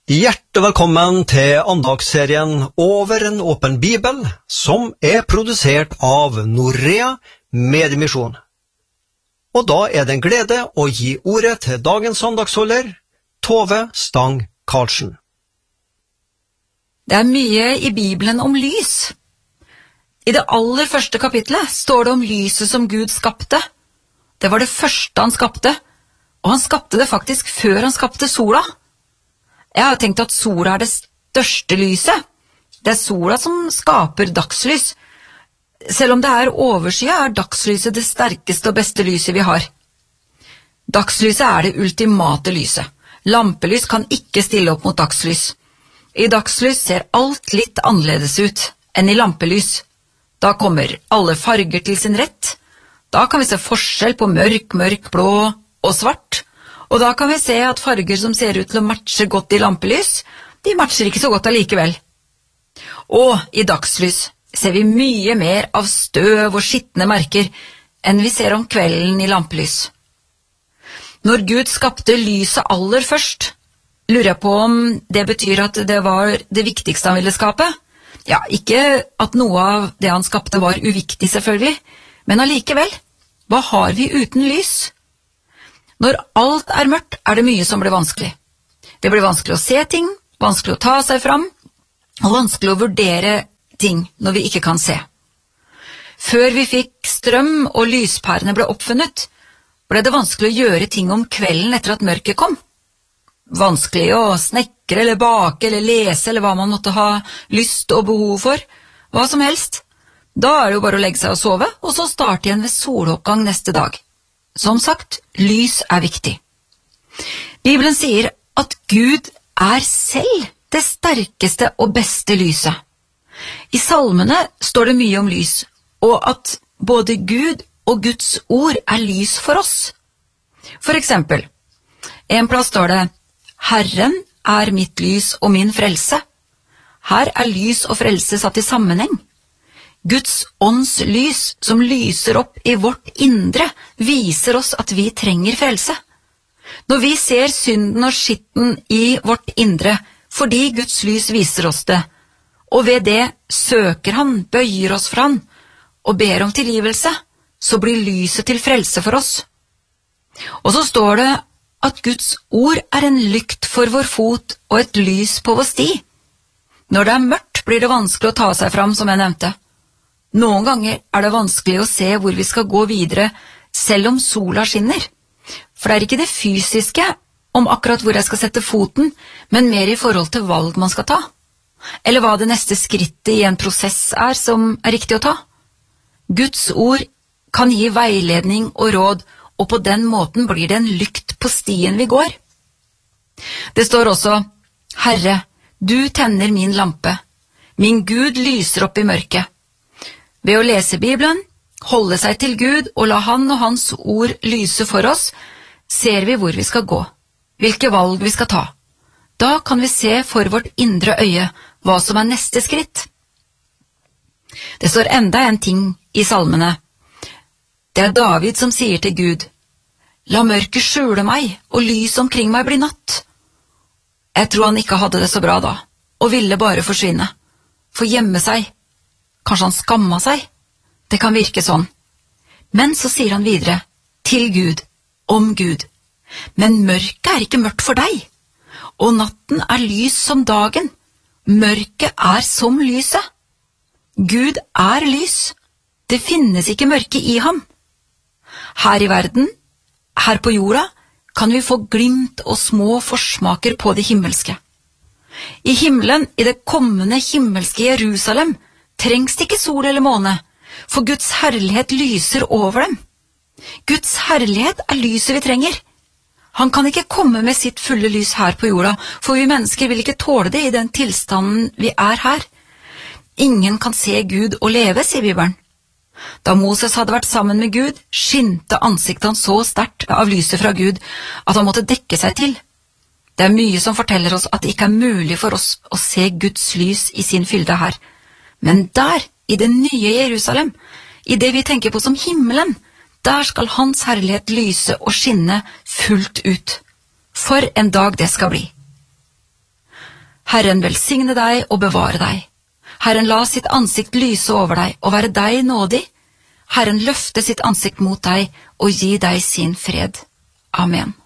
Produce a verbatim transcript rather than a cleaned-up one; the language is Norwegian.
Hjertelig velkommen til andagsserien Over en åpen bibel, som er produsert av Norea Mediemisjon. Og da er det en glede å gi ordet til dagens andagsholder, Tove Stang Karlsen. Det er mye i Bibelen om lys. I det aller første kapitlet står det om lyset som Gud skapte. Det var det første han skapte, og han skapte det faktisk før han skapte sola. Jeg har tenkt at sola er det største lyset. Det er sola som skaper dagslys. Selv om det er overskya, er dagslyset det sterkeste og beste lyset vi har. Dagslyset er det ultimate lyset. Lampelys kan ikke stille opp mot dagslys. I dagslys ser alt litt annerledes ut enn i lampelys. Da kommer alle farger til sin rett. Da kan vi se forskjell på mørk, mørk, blå og svart. Og da kan vi se at farger som ser ut til å matche godt i lampelys, de matcher ikke så godt allikevel. Og i dagslys ser vi mye mer av støv og skittende merker enn vi ser om kvelden i lampelys. Når Gud skapte lyset aller først, lurer jeg på om det betyr at det var det viktigste han ville skape. Ja, ikke at noe av det han skapte var uviktig selvfølgelig, men allikevel, hva har vi uten lys? Når alt er mørkt, er det mye som blir vanskelig. Det blir vanskelig å se ting, vanskelig å ta seg fram, og vanskelig å vurdere ting når vi ikke kan se. Før vi fikk strøm og lyspærene ble oppfunnet, ble det vanskelig å gjøre ting om kvelden etter at mørket kom. Vanskelig å snekre eller bake eller lese eller hva man måtte ha lyst og behov for, hva som helst. Da er det jo bare å legge seg og sove, og så starte igjen ved soloppgang neste dag. Som sagt, lys er viktig. Bibelen sier at Gud er selv det sterkeste og beste lyset. I salmene står det mye om lys, og at både Gud og Guds ord er lys for oss. For eksempel, en plass står det, Herren er mitt lys og min frelse. Her er lys og frelse satt i sammenheng. Guds ånds lys som lyser opp i vårt indre viser oss at vi trenger frelse. Når vi ser synden og skitten i vårt indre fordi Guds lys viser oss det, og ved det søker han, bøyer oss for han og ber om tilgivelse, så blir lyset til frelse for oss. Og så står det at Guds ord er en lykt for vår fot og et lys på vår sti. Når det er mørkt blir det vanskelig å ta seg fram, som jeg nevnte. Noen ganger er det vanskelig å se hvor vi skal gå videre, selv om sola skinner. For det er ikke det fysiske om akkurat hvor jeg skal sette foten, men mer i forhold til valg man skal ta. Eller hva det neste skrittet i en prosess er som er riktig å ta. Guds ord kan gi veiledning og råd, og på den måten blir det en lykt på stien vi går. Det står også, Herre, du tenner min lampe. Min Gud lyser opp i mørket. Ved å lese Bibelen, holde seg til Gud og la han og hans ord lyse for oss, ser vi hvor vi skal gå, hvilke valg vi skal ta. Da kan vi se for vårt indre øye hva som er neste skritt. Det står enda en ting i salmene. Det er David som sier til Gud, la mørket skjule meg, og lys omkring meg bli natt. Jeg tror han ikke hadde det så bra da, og ville bare forsvinne, få gjemme seg. Kanskje han skamma seg? Det kan virke sånn. Men så sier han videre, til Gud, om Gud. Men mørket er ikke mørkt for deg, og natten er lys som dagen. Mørket er som lyset. Gud er lys. Det finnes ikke mørke i ham. Her i verden, her på jorda, kan vi få glimt og små forsmaker på det himmelske. I himmelen, i det kommende himmelske Jerusalem, trengs det ikke sol eller måne, for Guds herlighet lyser over dem. Guds herlighet er lyset vi trenger. Han kan ikke komme med sitt fulle lys her på jorda, for vi mennesker vil ikke tåle det i den tilstanden vi er her. Ingen kan se Gud og leve, sier Bibelen. Da Moses hadde vært sammen med Gud, skinte ansiktet han så sterkt av lyset fra Gud at han måtte dekke seg til. Det er mye som forteller oss at det ikke er mulig for oss å se Guds lys i sin fylde her. Men der, i det nye Jerusalem, i det vi tenker på som himmelen, der skal hans herlighet lyse og skinne fullt ut. For en dag det skal bli. Herren velsigne deg og bevare deg. Herren la sitt ansikt lyse over deg og være deg nådig. Herren løfte sitt ansikt mot deg og gi deg sin fred. Amen.